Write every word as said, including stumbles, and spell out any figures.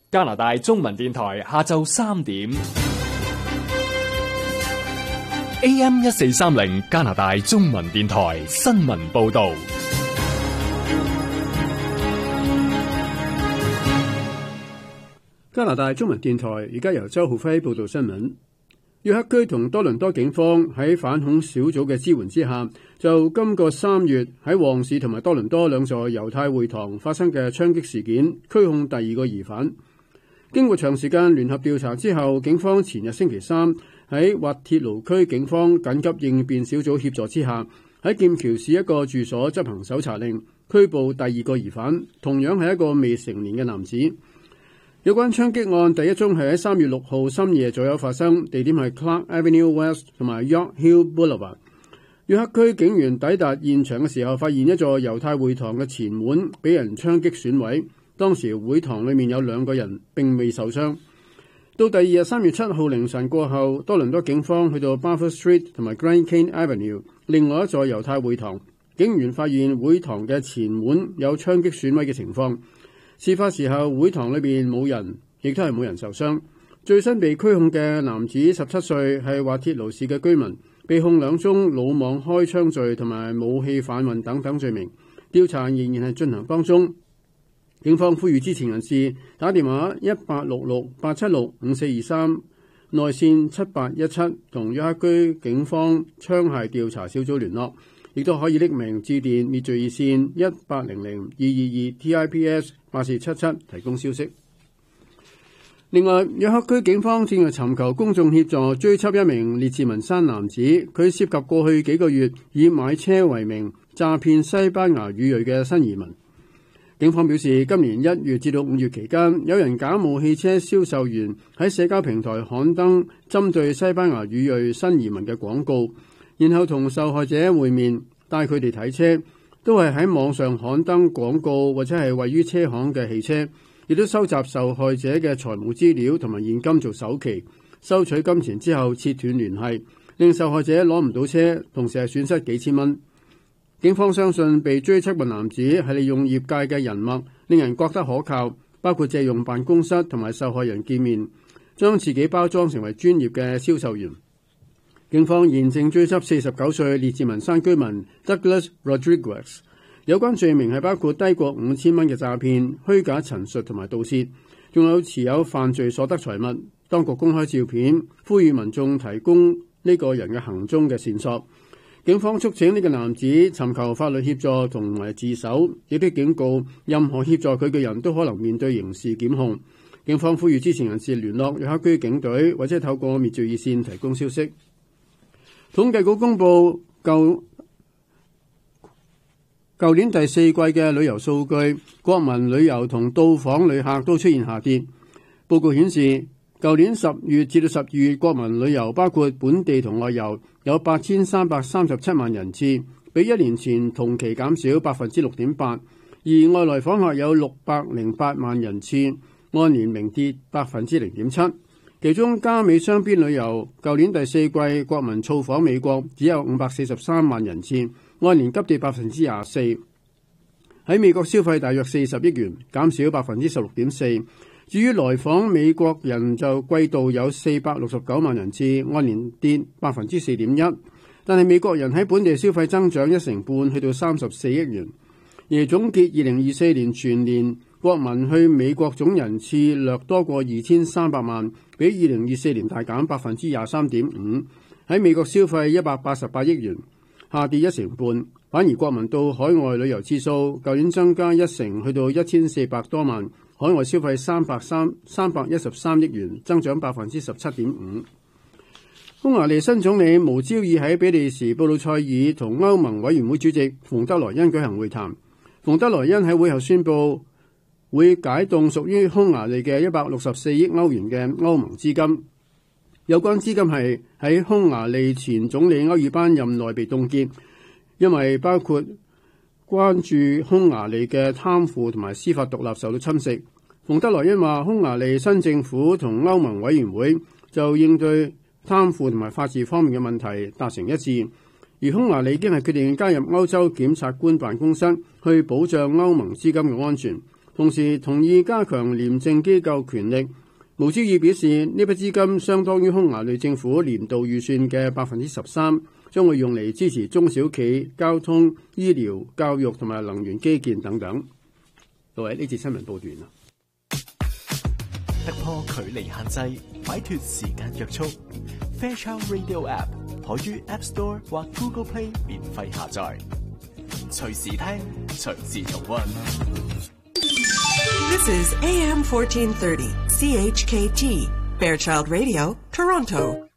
加拿大中文電台下晝三點 A M 一四三零加拿大中文電台新聞報道。 加拿大中文電台而家由周浩輝報道新聞。約克區同多倫多警方喺反恐小組嘅支援之下，就今個三月喺旺市同埋多倫多兩座猶太會堂發生嘅槍擊事件，拘控第二個疑犯。經過長時間聯合調查之後，警方前日星期三喺滑鐵盧區警方緊急應變小組協助之下，喺劍橋市一個住所執行搜查令，拘捕第二個疑犯，同樣係一個未成年嘅男子。有關槍擊案第一宗係喺三月六號深夜左右發生，地點係 Clark Avenue West 同埋 York Hill Boulevard。約克區警員抵達現場嘅時候，發現一座猶太會堂嘅前門俾人槍擊損毀。當時會堂裏面有兩個人並未受傷。到第二日三月七號凌晨過後，多倫多警方去到 Barfoot Street 同埋 Grand Cane Avenue 另外一座猶太會堂，警員發現會堂嘅前門有槍擊損毀嘅情況。事發時候，會堂裏邊冇人，亦都係冇人受傷。最新被拘控嘅男子十七歲，係滑鐵盧市嘅居民，被控兩宗魯莽開槍罪同埋武器販運等等罪名。調查仍然係進行當中。警方呼籲知情人士打電話一八六六八七六五四二三，內線七八一七，同約克區警方槍械調查小組聯絡。亦都可以匿名致電滅罪熱線一八零零二二二 T I P S 八四七七提供消息。另外，約克區警方正在尋求公眾協助追緝一名列治文山男子，佢涉及過去幾個月以買車為名詐騙西班牙語裔嘅新移民。警方表示，今年一月至到五月期間，有人假冒汽車銷售員喺社交平台刊登針對西班牙語裔新移民嘅廣告，然後同受害者會面，帶佢哋睇車，都係喺網上刊登廣告或者係位於車行嘅汽車，亦都收集受害者嘅財務資料同埋現金做首期，收取金錢之後切斷聯繫，令受害者攞唔到車，同時係損失幾千蚊。警方相信被追緝嘅男子係利用業界嘅人脈，令人覺得可靠，包括借用辦公室同埋受害人見面，將自己包裝成為專業嘅銷售員。警方現正追緝四十九歲列治文山居民 Douglas Rodriguez， 有關罪名係包括低過五千蚊嘅詐騙、虛假陳述同埋盜竊，仲有持有犯罪所得財物。當局公開照片，呼籲民眾提供呢個人嘅行蹤嘅線索。警方促請呢個男子尋求法律協助同埋自首，亦都警告任何協助佢嘅人都可能面對刑事檢控。警方呼籲知情人士聯絡約克區警隊，或者透過滅罪熱線提供消息。統計局公佈舊舊年第四季嘅旅遊數據，國民旅遊同到訪旅客都出現下跌。報告顯示，舊年十月至到十二月，國民旅遊包括本地同外遊有八千三百三十七萬人次，比一年前同期減少百分之六點八。而外來訪客有六百零八萬人次，按年明跌百分之零點七。其中加美雙邊旅遊，舊年第四季國民造訪美國只有五百四十三萬人次，按年急跌百分之廿四。喺美國消費大約四十億元，減少百分之十六點四。至於來訪美國人就季度有四百六十九萬人次，按年跌百分之四點一。但係美國人喺本地消費增長一成半，去到三十四億元。而總結二零二四年全年國民去美國總人次略多過二千三百萬，比二零二四年大減百分之廿三點五。喺美國消費一百八十八億元，下跌一成半。反而國民到海外旅遊次數，舊年增加一成，去到一千四百多萬。海外消費三百三三百一十三億元，增長百分之十七點五。匈牙利新總理無焦爾喺比利時布魯塞爾同歐盟委員會主席馮德萊恩舉行會談。馮德萊恩喺會後宣布會解凍屬於匈牙利嘅一百六十四億歐元嘅歐盟資金。有關資金係喺匈牙利前總理歐爾班任內被凍結，因為包括關注匈牙利嘅貪腐同埋司法獨立受到侵蝕。馮德萊恩話，匈牙利新政府同歐盟委員會就應對貪腐同埋法治方面嘅問題達成一致，而匈牙利已經係決定加入歐洲檢察官辦公室，去保障歐盟資金嘅安全， 同時同意加強廉政機構權力。毛超爾表示，呢筆資金相當於匈牙利政府年度預算嘅百分之十三，將會用嚟支持中小企、交通、醫療、教育同埋能源基建等等。各位，呢節新聞報完啦。 突破距離限制，擺脫時間約束。Fairchild Radio App 可於 App Store 或 Google Play 免費下載，隨時聽，隨時重溫。 This is A M fourteen thirty C H K T Fairchild Radio, Toronto.